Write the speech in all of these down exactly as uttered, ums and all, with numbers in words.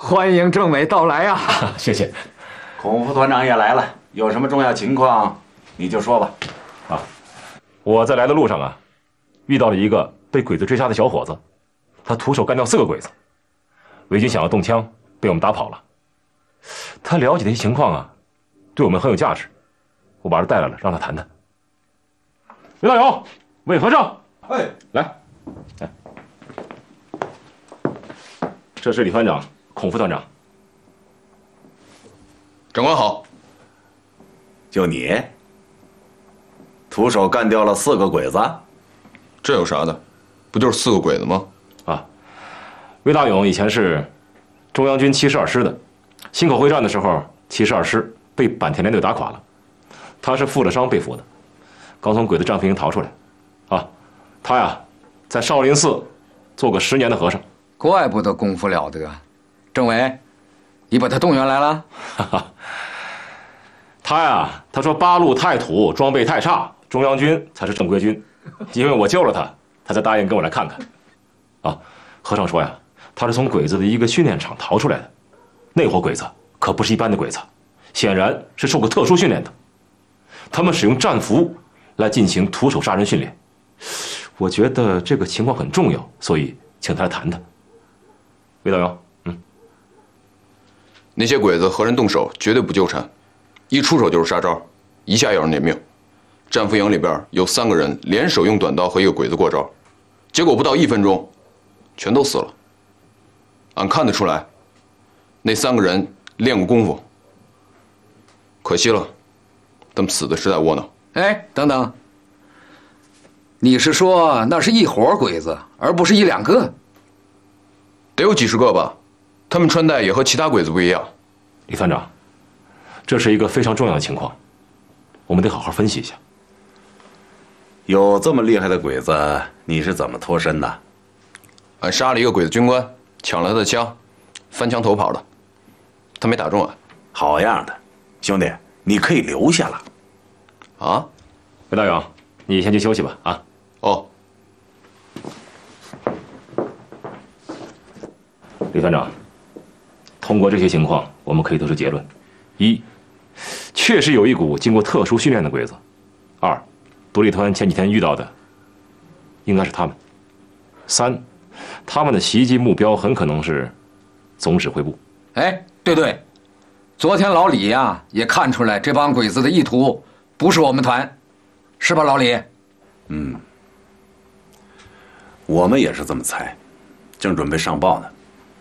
欢迎政委到来啊！ 谢谢。 孔副团长也来了，有什么重要情况你就说吧。 啊，我在来的路上啊，遇到了一个被鬼子追杀的小伙子，他徒手干掉四个鬼子，伪军想要动枪，被我们打跑了。他了解的一些情况啊，对我们很有价值，我把他带来了，让他谈谈。魏大勇，魏和尚， 哎， 来，来，这是李团长，孔副团长。 长官好。 就你，徒手干掉了四个鬼子， 这有啥的？不就是四个鬼子吗？ 啊，魏大勇以前是中央军七十二师的，忻口会战的时候，七十二师被坂田联队打垮了，他是负了伤被俘的，刚从鬼子战俘营逃出来。啊，他呀，在少林寺做过十年的和尚。 怪不得功夫了得，政委，你把他动员来了？ 哈哈，他呀，他说八路太土，装备太差，中央军才是正规军，因为我救了他，他才答应跟我来看看。啊，和尚说呀，他是从鬼子的一个训练场逃出来的，那伙鬼子可不是一般的鬼子，显然是受过特殊训练的，他们使用战俘来进行徒手杀人训练。我觉得这个情况很重要，所以请他来谈谈。魏大勇，嗯， 那些鬼子和人动手绝对不纠缠，一出手就是杀招，一下要人撵命。战俘营里边有三个人联手用短刀和一个鬼子过招，结果不到一分钟，全都死了。俺看得出来，那三个人练过功夫，可惜了，他们死的实在窝囊。 哎，等等，你是说那是一伙鬼子，而不是一两个？ 得有几十个吧，他们穿戴也和其他鬼子不一样。 李团长，这是一个非常重要的情况，我们得好好分析一下。 有这么厉害的鬼子，你是怎么脱身的？ 俺杀了一个鬼子军官，抢了他的枪，翻墙逃跑的，他没打中俺。 好样的，兄弟，你可以留下了。 啊， 魏大勇，你先去休息吧。啊， 哦。 李团长，通过这些情况，我们可以得出结论：一，确实有一股经过特殊训练的鬼子；二，独立团前几天遇到的应该是他们；三，他们的袭击目标很可能是总指挥部。 哎，对对，昨天老李呀也看出来这帮鬼子的意图不是我们团，是吧，老李？ 嗯，我们也是这么猜，正准备上报呢。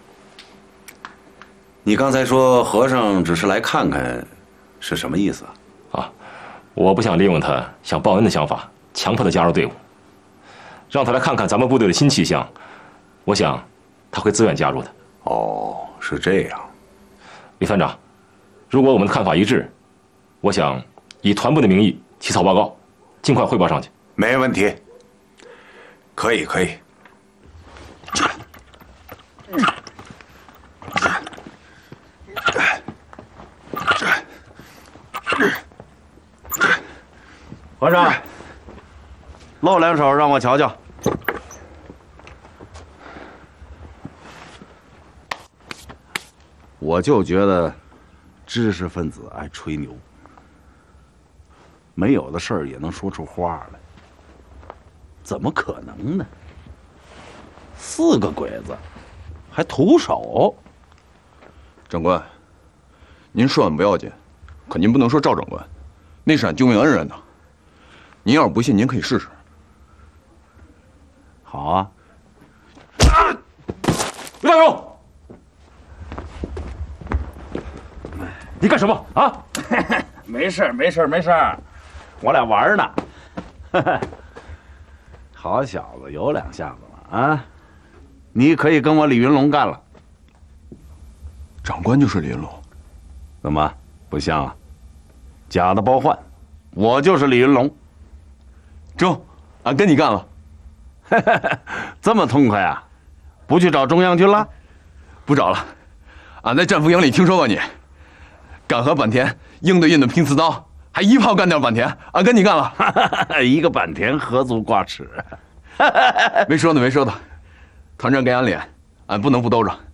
你刚才说和尚只是来看看，是什么意思啊？ 啊，我不想利用他想报恩的想法，强迫他加入队伍，让他来看看咱们部队的新气象，我想他会自愿加入的。 哦，是这样。 李团长，如果我们的看法一致，我想以团部的名义起草报告，尽快汇报上去。 没问题，可以可以。和尚，露两手让我瞧瞧。我就觉得，知识分子爱吹牛，没有的事儿也能说出花来，怎么可能呢？四个鬼子，还徒手。 长官，您说俺不要紧，可您不能说赵长官，那是俺救命恩人呐。您要是不信，您可以试试。 好啊。 刘大勇，你干什么啊？ 没事没事没事，我俩玩呢。好小子，有两下子了啊！你可以跟我李云龙干了。 长官就是李云龙， 怎么不像啊？假的包换，我就是李云龙。 中，俺跟你干了。 这么痛快啊？不去找中央军了？ 不找了，俺在战俘营里听说过你，敢和坂田应对应对拼刺刀，还一炮干掉坂田，俺跟你干了。 一个坂田何足挂齿？ 没说的没说的，团长给俺脸，俺不能不兜着。